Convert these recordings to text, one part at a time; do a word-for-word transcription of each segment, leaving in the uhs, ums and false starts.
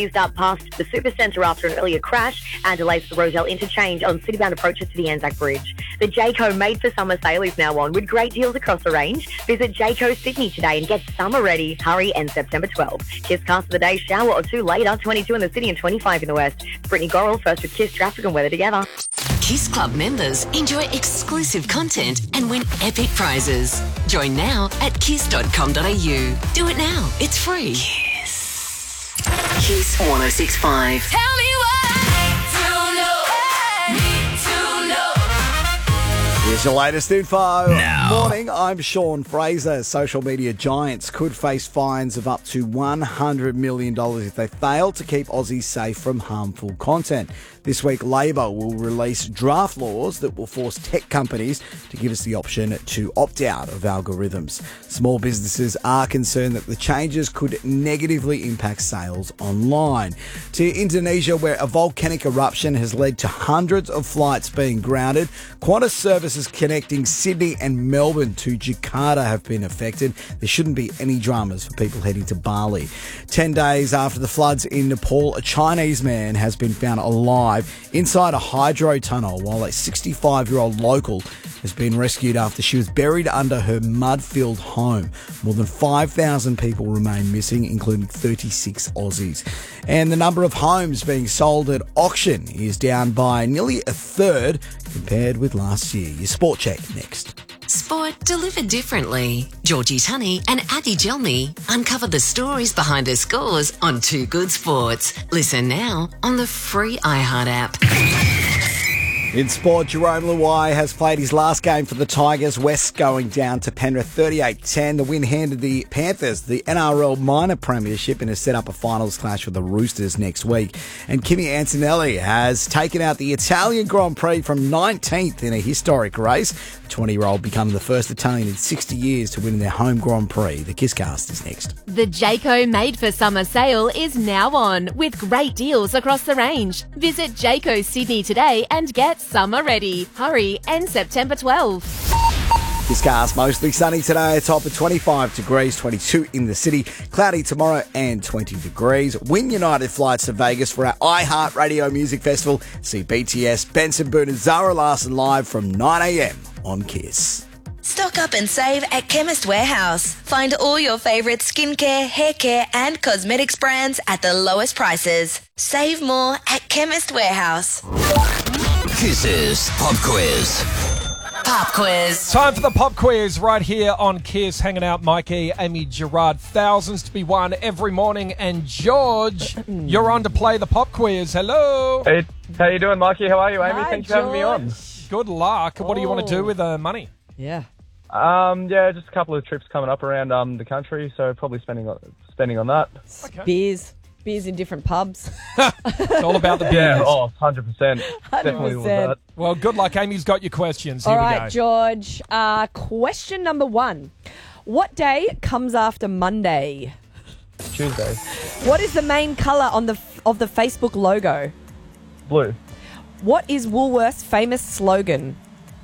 Used up past the Supercentre after an earlier crash and delays for the Roselle interchange on city-bound approaches to the Anzac Bridge. The Jayco Made for Summer sale is now on with great deals across the range. Visit Jayco Sydney today and get summer ready. Hurry, and September twelfth. Kiss cast of the day, shower or two later, twenty-two in the city and twenty-five in the west. Brittany Gorrell first with Kiss traffic and weather together. Kiss Club members enjoy exclusive content and win epic prizes. Join now at kiss dot com dot a u. Do it now. It's free. Kiss. Kiss one oh six point five. Tell me what to know. Need to know. Here's your latest info. Now. Morning, I'm Sean Fraser. Social media giants could face fines of up to one hundred million dollars if they fail to keep Aussies safe from harmful content. This week, Labor will release draft laws that will force tech companies to give us the option to opt out of algorithms. Small businesses are concerned that the changes could negatively impact sales online. To Indonesia, where a volcanic eruption has led to hundreds of flights being grounded, Qantas services connecting Sydney and Melbourne to Jakarta have been affected. There shouldn't be any dramas for people heading to Bali. Ten days after the floods in Nepal, a Chinese man has been found alive inside a hydro tunnel, while a sixty-five-year-old local has been rescued after she was buried under her mud-filled home. More than five thousand people remain missing, including thirty-six Aussies. And the number of homes being sold at auction is down by nearly a third compared with last year. Your Sport Check next. Sport delivered differently. Georgie Tunney and Addy Gelmy uncover the stories behind her scores on Too Good Sports. Listen now on the free iHeart app. In sport, Jerome Luai has played his last game for the Tigers. West going down to Penrith thirty-eight ten. The win handed the Panthers the N R L minor premiership and has set up a finals clash with the Roosters next week. And Kimi Antonelli has taken out the Italian Grand Prix from nineteenth in a historic race. The twenty-year-old becoming the first Italian in sixty years to win their home Grand Prix. The Kisscast is next. The Jayco Made for Summer sale is now on with great deals across the range. Visit Jayco Sydney today and get summer ready. Hurry, and September twelfth. Kisscast, mostly sunny today, a top of twenty-five degrees, twenty-two in the city. Cloudy tomorrow and twenty degrees. Win United flights to Vegas for our iHeart Radio Music Festival. See B T S, Benson Boone and Zara Larson live from nine a.m. on Kiss. Stock up and save at Chemist Warehouse. Find all your favourite skincare, hair care and cosmetics brands at the lowest prices. Save more at Chemist Warehouse. Kiss's Pop Quiz. Pop Quiz. Time for the Pop Quiz right here on Kiss. Hanging out, Mikey, Amy, Gerard. Thousands to be won every morning. And George, you're on to play the Pop Quiz. Hello. Hey, how you doing, Mikey? How are you, Amy? Hi, Thanks for having me on. Good luck. What do you want to do Oh. with the uh, money? Yeah. Um, yeah, just a couple of trips coming up around um the country, so probably spending on spending on that. Okay. Beers. Beers in different pubs. It's all about the beers. Yeah, oh, one hundred percent. Definitely with that. Well, good luck. Amy's got your questions. Here All we right, go. George. Uh, question number one. What day comes after Monday? Tuesday. What is the main colour on the of the Facebook logo? Blue. What is Woolworth's famous slogan?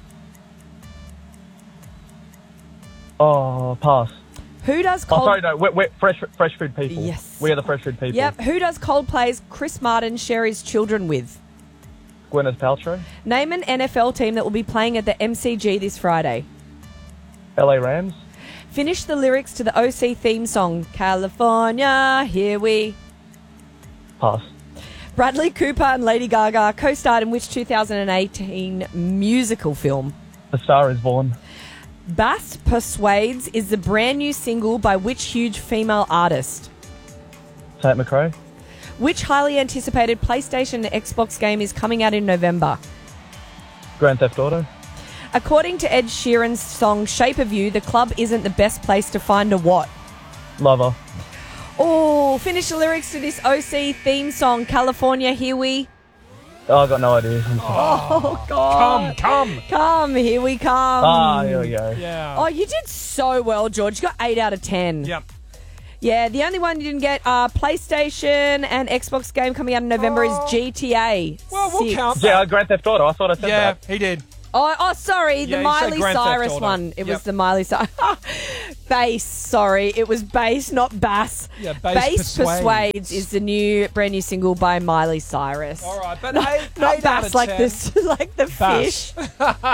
Oh, pass. Who does Oh, Cold... sorry, no, we're, we're fresh, fresh food people. Yes. We are the fresh food people. Yep. Who does Coldplay's Chris Martin share his children with? Gwyneth Paltrow. Name an N F L team that will be playing at the M C G this Friday. L A Rams. Finish the lyrics to the O C theme song, California, here we... Pass. Bradley Cooper and Lady Gaga co-starred in which two thousand eighteen musical film? A Star is Born. Bass Persuades is the brand new single by which huge female artist? Saint McRae. Which highly anticipated PlayStation and Xbox game is coming out in November? Grand Theft Auto. According to Ed Sheeran's song Shape of You, the club isn't the best place to find a what? Lover. Oh, finish the lyrics to this O C theme song, California, here we... Oh, I've got no idea. I'm sorry. Oh, God. Come, come. Come, here we come. Ah, here we go. Yeah. Oh, you did so well, George. You got eight out of ten. Yep. Yeah, the only one you didn't get, uh, PlayStation and Xbox game coming out in November Oh. is G T A. Well, we'll six. count Yeah, that. Grand Theft Auto. I thought I said Yeah, that. he did. Oh, oh, sorry, Yeah, the you said Miley Grand Theft Cyrus Auto. one. It Yep. was the Miley Cyrus. Bass, sorry. It was Bass, not Bass. Yeah, Bass Persuades. Persuades is the new, brand new single by Miley Cyrus. All right, but Not, eight, not eight out Bass of like ten. this, like the Bass. fish.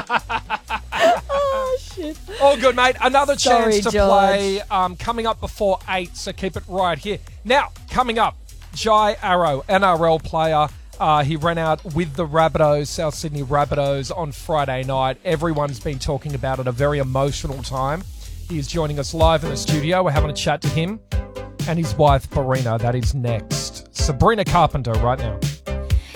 Oh, shit. All good, mate. Another Sorry, chance to George. play um, coming up before eight, so keep it right here. Now, coming up, Jai Arrow, N R L player. Uh, he ran out with the Rabbitohs, South Sydney Rabbitohs, on Friday night. Everyone's been talking about it, a very emotional time. He is joining us live in the studio. We're having a chat to him and his wife, Barina. That is next. Sabrina Carpenter right now.